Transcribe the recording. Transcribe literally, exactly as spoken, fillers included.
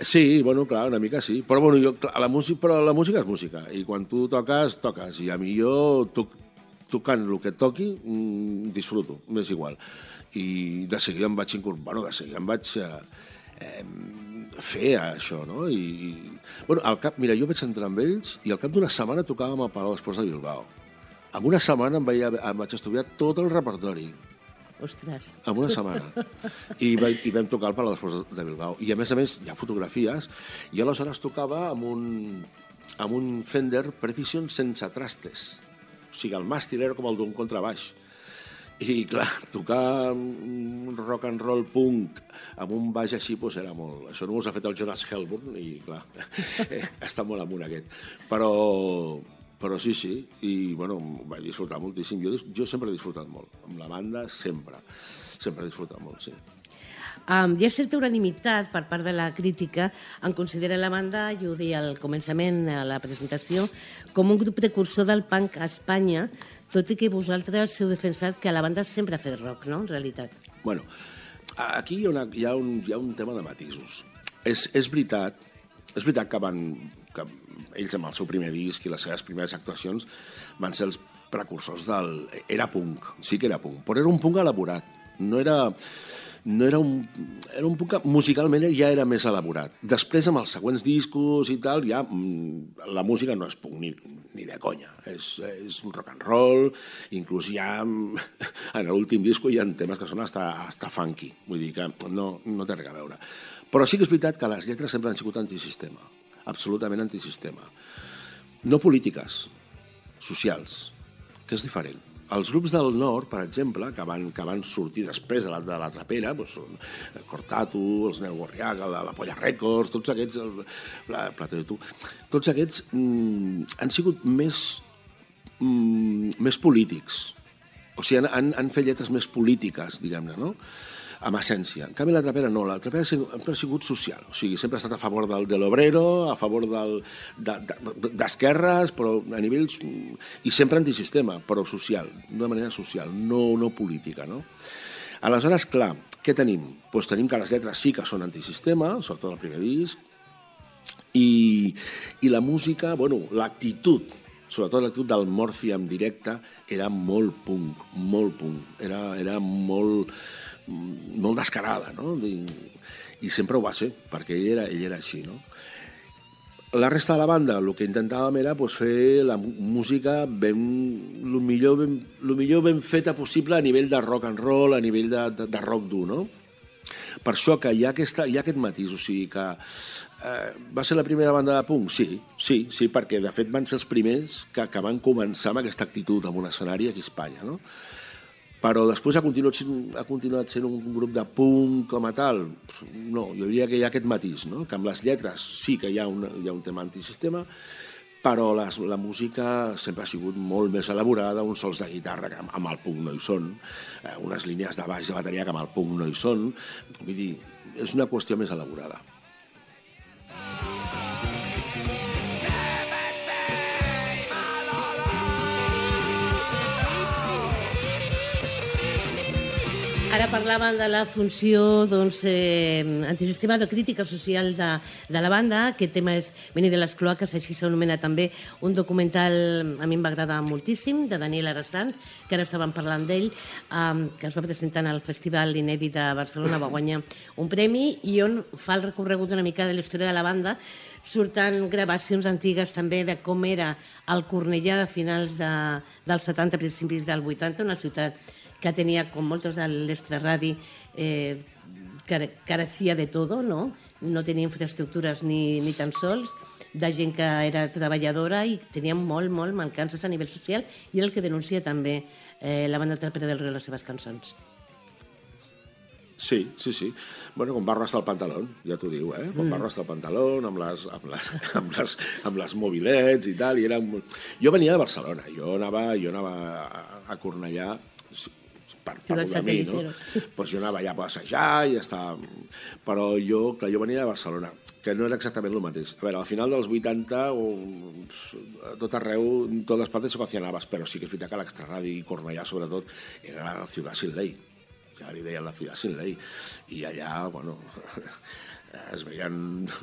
Sí, bueno, clar, una mica sí. Però, bueno, jo, clar, la, música, però la música és música. I quan tu toques, toques. I a mi jo, to, tocant el que toqui, mmm, disfruto, m'és igual. I de seguida em vaig incorporar, bueno, de seguida em vaig eh, eh, fer això, no? I, i, bueno, al cap, mira, jo vaig entrar amb ells i al cap d'una setmana tocàvem al Palau d'Esports de Bilbao. En una setmana em, vaig, em vaig estudiar tot el repertori. Ostres. En una setmana. I, va, I vam tocar al Palau d'Esports de Bilbao. I a més a més hi ha fotografies. I aleshores tocava amb un, amb un Fender Precision sense trastes. O sigui, el màstil era com el d'un contrabaix. I, clar, tocar un rock and roll punk amb un baix així, doncs era molt... Això no us ha fet el Jonas Hellborn i, clar, està molt amunt aquest. Però... Però sí, sí, i bueno, vaig disfrutar moltíssim. Jo, jo sempre he disfrutat molt, amb la banda sempre, sempre he disfrutat molt, sí. Um, hi ha certa unanimitat per part de la crítica en considerar la banda, jo ho deia al començament, a la presentació, com un grup precursor del punk a Espanya, tot i que vosaltres heu defensat que la banda sempre ha fet rock, no?, en realitat. Bueno, aquí hi ha, una, hi ha, un, hi ha un tema de matisos. És, és veritat, és veritat que van... que ells amb el seu primer disc i les seves primeres actuacions van ser els precursors del... Era punk, sí que era punk, però era un punk elaborat. No era... No era un... Era un punk que musicalment ja era més elaborat. Després, amb els següents discos i tal, ja la música no és punk ni, ni de conya. És, és un rock and roll, inclús ja en l'últim disco hi ha temes que són hasta, hasta funky. Vull dir que no, no té res a veure. Però sí que és veritat que les lletres sempre han sigut antisistema. Absolutament antisistema. No polítiques, socials, que és diferent. Els grups del nord, per exemple, que van, que van sortir després de la, de la trapera, doncs són Cortatu, els Neu Gorriaga, la, la Polla Records, tots aquests, el, la Plata de Tu, tots aquests mm, han sigut més, mm, més polítics. O sigui, han, han, han fet lletres més polítiques, diguem-ne, no?, amb essència. En canvi, la trapera no. La trapera sempre ha sigut social. O sigui, sempre ha estat a favor del, de l'obrero, a favor del, de, de, d'esquerres, però a nivells... I sempre antisistema, però social, d'una manera social, no, no política, no? Aleshores, clar, què tenim? Doncs tenim que les lletres sí que són antisistema, sobretot el primer disc, i, i la música, bueno, l'actitud, sobretot l'actitud del Morphy en directe, era molt punk, molt punk. Era, era molt... molt descarada, no? I, i sempre ho va ser, perquè ell era, ell era així, no? La resta de la banda, el que intentàvem era pues, fer la música ben, el millor ben, el millor ben feta possible a nivell de rock and roll, a nivell de, de, de rock dur, no? Per això que hi ha, aquesta, hi ha aquest matís, o sigui que eh, va ser la primera banda de punk? Sí, sí, sí, perquè de fet van ser els primers que, que van començar amb aquesta actitud en un escenari aquí a Espanya, no? Però després ha continuat, ha continuat sent un grup de punk com a tal? No, jo diria que hi ha aquest matís, no? Que amb les lletres sí que hi ha, una, hi ha un tema antisistema, però les, la música sempre ha sigut molt més elaborada, uns sols de guitarra que amb, amb el punk no hi són, eh, unes línies de baix de bateria que amb el punk no hi són, vull dir, és una qüestió més elaborada. Ara parlaven de la funció doncs, eh, antisistema de crítica social de, de la banda. Aquest tema és Venir de les cloaques, així s'anomena també un documental, a mi em va agradar moltíssim, de Daniel Arasant, que ara estàvem parlant d'ell, eh, que es va presentar al Festival Inèdit de Barcelona, va guanyar un premi, i on fa el recorregut una mica de la història de la banda. Surten gravacions antigues també de com era el Cornellà de finals de, dels setanta, principis del vuitanta, una ciutat que tenia, com moltes de l'extraradi, eh, carecía de todo, no? No tenia infraestructures ni, ni tan sols, de gent que era treballadora i tenia molt, molt mancances a nivell social, i era el que denuncia també eh, la banda Trapera del Riu en les seves cançons. Sí, sí, sí. Bueno, com va arrastrar el pantaló, ja t'ho diu, eh? Com mm. va arrastrar el pantaló amb les, amb, les, amb, les, amb les mobilets i tal. I era... Jo venia de Barcelona, jo anava, jo anava a, a Cornellà, per, per voler a mi, no? Pues jo anava allà a passejar i estava... Però jo, clar, jo venia de Barcelona, que no era exactament el mateix. A veure, al final dels vuitanta, o, a tot arreu, en totes les partes se cocinaves, però sí que és veritat que l'Extraradi i Cornellà, sobretot, era la ciutat sin ley. Ja li deien la ciutat sin ley. I allà, bueno, es veien